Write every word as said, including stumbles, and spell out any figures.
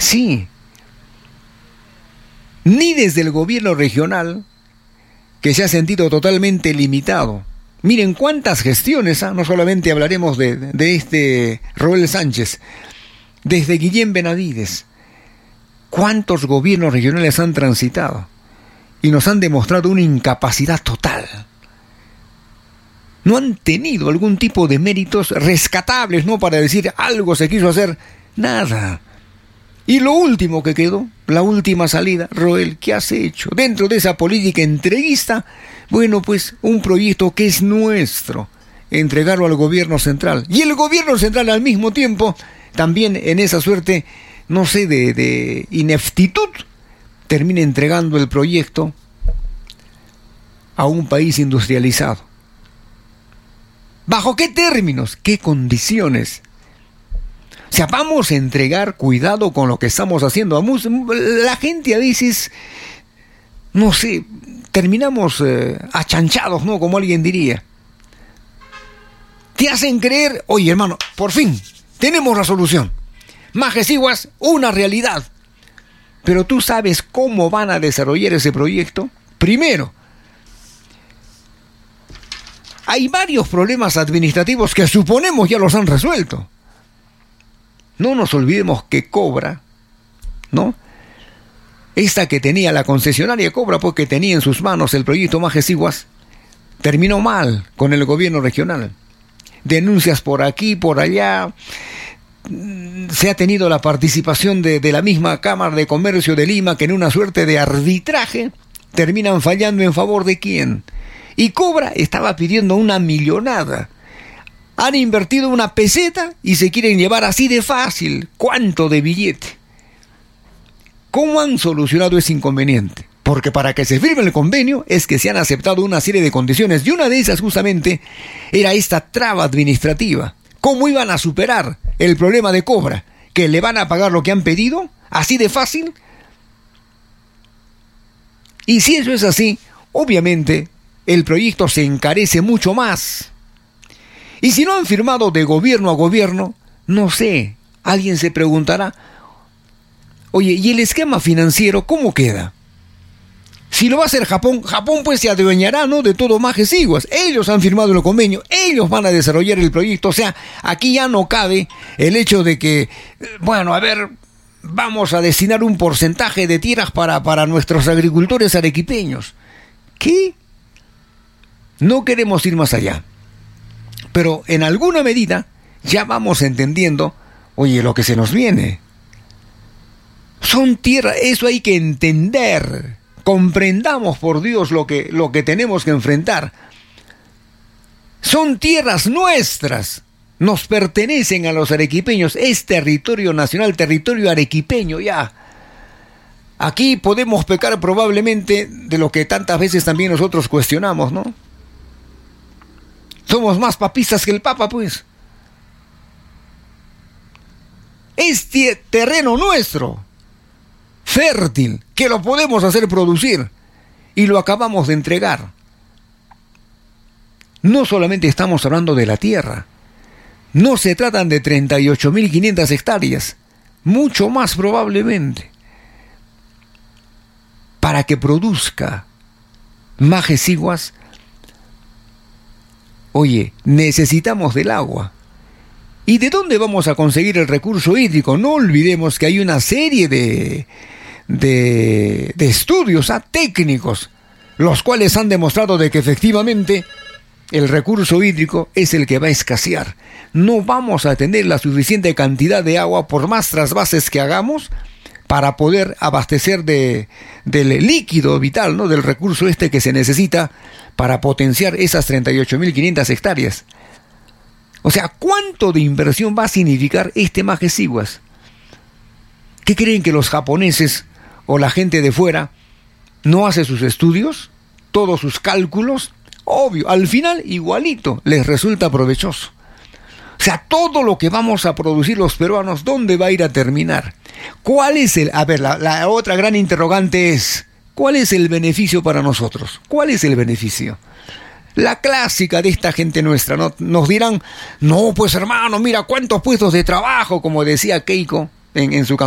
Sí. Ni desde el gobierno regional, que se ha sentido totalmente limitado. Miren cuántas gestiones, ¿eh? No solamente hablaremos de, de este Roel Sánchez, desde Guillén Benavides, cuántos gobiernos regionales han transitado y nos han demostrado una incapacidad total. No han tenido algún tipo de méritos rescatables, ¿no? Para decir algo se quiso hacer, nada. Y lo último que quedó, la última salida, Roel, ¿qué has hecho? Dentro de esa política entreguista, bueno, pues un proyecto que es nuestro, entregarlo al gobierno central. Y el gobierno central al mismo tiempo, también en esa suerte, no sé, de, de ineptitud, termina entregando el proyecto a un país industrializado. ¿Bajo qué términos? ¿Qué condiciones? O sea, vamos a entregar cuidado con lo que estamos haciendo. La gente a veces, no sé, terminamos eh, achanchados, ¿no? Como alguien diría. Te hacen creer, oye hermano, por fin, tenemos la solución. Majesiguas, una realidad. Pero tú sabes cómo van a desarrollar ese proyecto. Primero, hay varios problemas administrativos que suponemos ya los han resuelto. No nos olvidemos que Cobra, ¿no? Esta que tenía la concesionaria Cobra, porque tenía en sus manos el proyecto Majesiguas, terminó mal con el gobierno regional. Denuncias por aquí, por allá. Se ha tenido la participación de, de la misma Cámara de Comercio de Lima, que en una suerte de arbitraje terminan fallando en favor de quién. Y Cobra estaba pidiendo una millonada. Han invertido una peseta y se quieren llevar así de fácil. ¿Cuánto de billete? ¿Cómo han solucionado ese inconveniente? Porque para que se firme el convenio es que se han aceptado una serie de condiciones. Y una de esas justamente era esta traba administrativa. ¿Cómo iban a superar el problema de Cobra? ¿Que le van a pagar lo que han pedido? ¿Así de fácil? Y si eso es así, obviamente el proyecto se encarece mucho más. Y si no han firmado de gobierno a gobierno, no sé, alguien se preguntará, oye, ¿y el esquema financiero cómo queda? Si lo va a hacer Japón, Japón pues se adueñará, ¿no?, de todo Majesiguas. Ellos han firmado el convenio, ellos van a desarrollar el proyecto. O sea, aquí ya no cabe el hecho de que, bueno, a ver, vamos a destinar un porcentaje de tierras para, para nuestros agricultores arequipeños. ¿Qué? No queremos ir más allá. Pero en alguna medida ya vamos entendiendo, oye, lo que se nos viene. Son tierras, eso hay que entender. Comprendamos, por Dios, lo que, lo que tenemos que enfrentar. Son tierras nuestras. Nos pertenecen a los arequipeños. Es territorio nacional, territorio arequipeño ya. Aquí podemos pecar probablemente de lo que tantas veces también nosotros cuestionamos, ¿no? Somos más papistas que el Papa, pues. Este terreno nuestro, fértil, que lo podemos hacer producir, y lo acabamos de entregar. No solamente estamos hablando de la tierra, no se tratan de treinta y ocho mil quinientas hectáreas, mucho más probablemente. Para que produzca Majesiguas, oye, necesitamos del agua. ¿Y de dónde vamos a conseguir el recurso hídrico? No olvidemos que hay una serie de, de, de estudios ¿ah? técnicos, los cuales han demostrado de que efectivamente el recurso hídrico es el que va a escasear. No vamos a tener la suficiente cantidad de agua por más trasvases que hagamos para poder abastecer de, del líquido vital, ¿no?, del recurso este que se necesita para potenciar esas treinta y ocho mil quinientas hectáreas. O sea, ¿cuánto de inversión va a significar este Majesiguas? ¿Qué creen, que los japoneses o la gente de fuera no hace sus estudios, todos sus cálculos? Obvio, al final igualito les resulta provechoso. O sea, todo lo que vamos a producir los peruanos, ¿dónde va a ir a terminar? ¿Cuál es el...? A ver, la, la otra gran interrogante es, ¿cuál es el beneficio para nosotros? ¿Cuál es el beneficio? La clásica de esta gente nuestra, ¿no? Nos dirán, no, pues hermano, mira cuántos puestos de trabajo, como decía Keiko en, en su campaña.